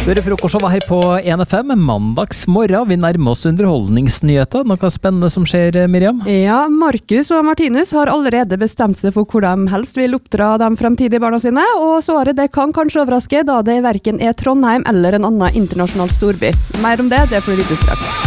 Du hører frokostshowet her på 1FM, mandags morgen. Vi nærmer oss underholdningsnyheter. Noe spennende som skjer, Miriam? Ja, Markus og Martinus har allerede bestemt seg for hvor de helst vil oppdra de fremtidige barna sine, og svaret det kan kanskje overraske, da det hverken er Trondheim eller en annen internasjonal storby. Mer om det får vi vite straks.